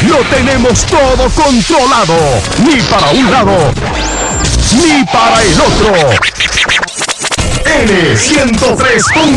Lo tenemos todo controlado. Ni para un lado, ni para el otro. N103.7